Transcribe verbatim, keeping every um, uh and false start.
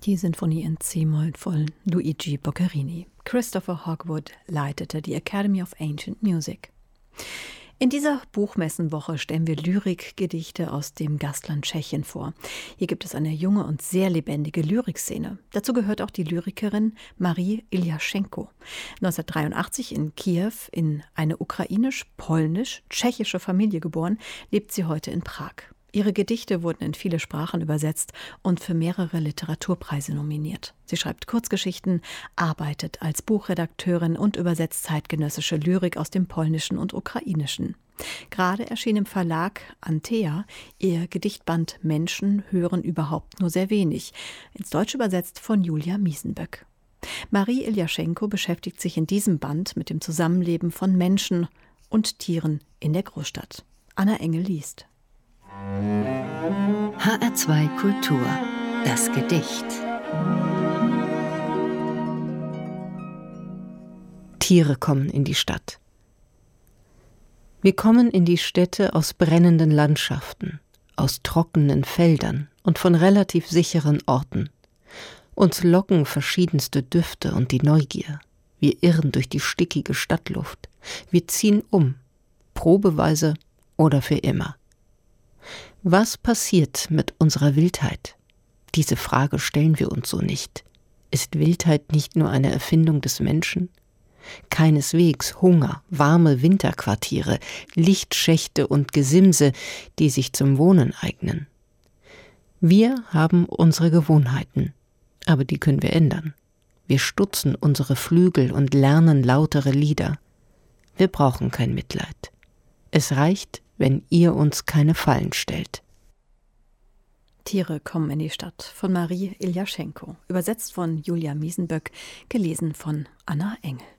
Die Sinfonie in C-Moll von Luigi Boccherini. Christopher Hogwood leitete die Academy of Ancient Music. In dieser Buchmessenwoche stellen wir Lyrikgedichte aus dem Gastland Tschechien vor. Hier gibt es eine junge und sehr lebendige Lyrikszene. Dazu gehört auch die Lyrikerin Marie Iljaschenko. neunzehnhundertdreiundachtzig in Kiew in eine ukrainisch-polnisch-tschechische Familie geboren, lebt sie heute in Prag. Ihre Gedichte wurden in viele Sprachen übersetzt und für mehrere Literaturpreise nominiert. Sie schreibt Kurzgeschichten, arbeitet als Buchredakteurin und übersetzt zeitgenössische Lyrik aus dem Polnischen und Ukrainischen. Gerade erschien im Verlag Antea ihr Gedichtband Menschen hören überhaupt nur sehr wenig, ins Deutsche übersetzt von Julia Miesenböck. Marie Iljaschenko beschäftigt sich in diesem Band mit dem Zusammenleben von Menschen und Tieren in der Großstadt. Anna Engel liest. H R zwei Kultur, das Gedicht. Tiere kommen in die Stadt. Wir kommen in die Städte aus brennenden Landschaften, aus trockenen Feldern und von relativ sicheren Orten. Uns locken verschiedenste Düfte und die Neugier. Wir irren durch die stickige Stadtluft. Wir ziehen um, probeweise oder für immer. Was passiert mit unserer Wildheit? Diese Frage stellen wir uns so nicht. Ist Wildheit nicht nur eine Erfindung des Menschen? Keineswegs Hunger, warme Winterquartiere, Lichtschächte und Gesimse, die sich zum Wohnen eignen. Wir haben unsere Gewohnheiten, aber die können wir ändern. Wir stutzen unsere Flügel und lernen lautere Lieder. Wir brauchen kein Mitleid. Es reicht, wenn ihr uns keine Fallen stellt. Tiere kommen in die Stadt von Marie Iljaschenko, übersetzt von Julia Miesenböck, gelesen von Anna Engel.